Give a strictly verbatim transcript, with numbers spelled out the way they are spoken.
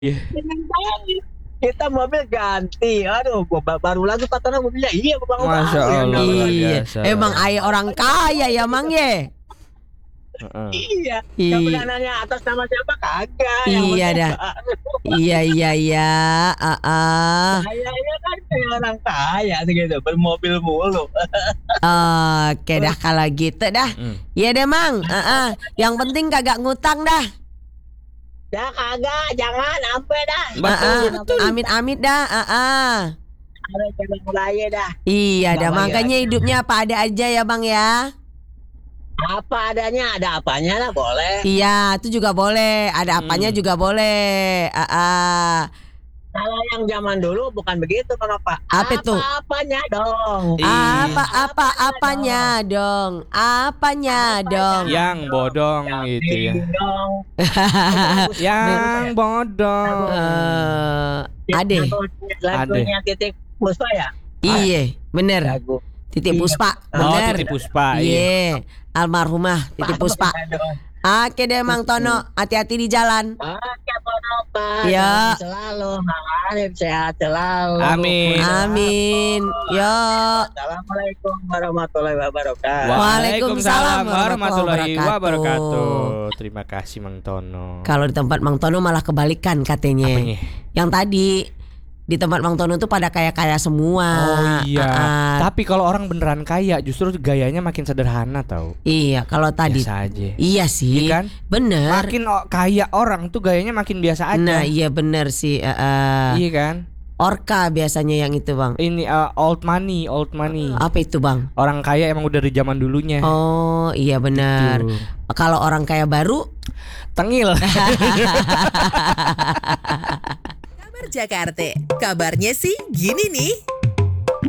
Iya. Kita mobil ganti, aduh ba baru lagi patahnya mobilnya, iya Bang, Masya baru Allah, luar Iya, biasa. emang ayah orang kaya ya Mang ye. Heeh. Iya, I- nggak pernah nanya atas nama siapa kagak, yang Iya penting dah. baru. Iya iya iya. Ah, ah. Kayaknya kan kayak orang kaya segitu, bermobil mulu. Oke dah kalau gitu dah. Mm. Iya deh Mang. Ah, ah. Yang penting kagak ngutang dah. Ya kagak, jangan sampai dah. Ah, ah. Amit-amit dah. Ah, ah. Ada jalan raya dah. Iya dah, Nggak makanya bayar. hidupnya apa ada aja ya Bang ya. Apa adanya, ada apanya lah boleh. Iya, itu juga boleh. Ada apanya Hmm. juga boleh. Ah, ah. Kalau yang zaman dulu bukan begitu Bang Apa. Apa itu? Apa-apanya dong. Iya. Apa-apa apanya dong? Apanya dong? Yang bodong gitu ya. Dong. Yang bodong. Eh, ade. Lagunya Titik Puspa ya? Iya, bener. Lagu. Titik Puspa, Oh, bener. Titi Puspa. Iya. Iya, almarhumah Titik Puspa. Oke deh Mang Tono, hati-hati di jalan. Oke, Pak. Ya. Selalu, Mang Arif sehat selalu. Amin. Amin. Yo. Assalamualaikum warahmatullahi wabarakatuh. Waalaikumsalam warahmatullahi warahmatullahi wabarakatuh. Terima kasih Mang Tono. Kalau di tempat Mang Tono malah kebalikan katanya. Apanya? Yang tadi di tempat Mang Tono tuh pada kaya-kaya semua. Oh iya. Ah, ah. Tapi kalau orang beneran kaya, justru gayanya makin sederhana tau. Iya, kalau tadi Biasa aja. iya sih. Iya kan? Bener. Makin o- kaya orang tuh gayanya makin biasa aja. Nah, iya bener sih. ah, ah. Iya kan? Orka biasanya yang itu, Bang. Ini uh, old money, old money. Apa itu, Bang? Orang kaya emang udah dari zaman dulunya. Oh, iya benar. Gitu. Kalau orang kaya baru Tengil. Kabar Jakarta, kabarnya sih gini nih.